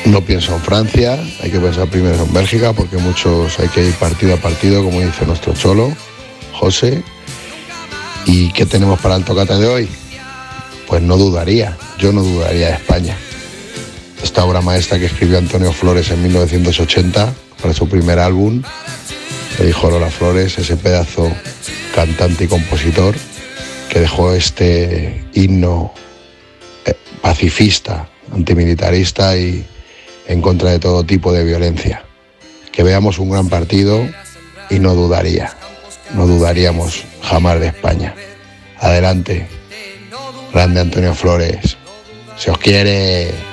No pienso en Francia, hay que pensar primero en Bélgica, porque muchos hay que ir partido a partido, como dice nuestro cholo, José. ¿Y qué tenemos para el tocata de hoy? Pues yo no dudaría de España. Esta obra maestra que escribió Antonio Flores en 1980 para su primer álbum, que dijo Lola Flores, ese pedazo cantante y compositor que dejó este himno pacifista, antimilitarista y en contra de todo tipo de violencia. Que veamos un gran partido y no dudaríamos jamás de España. Adelante, grande Antonio Flores, se os quiere.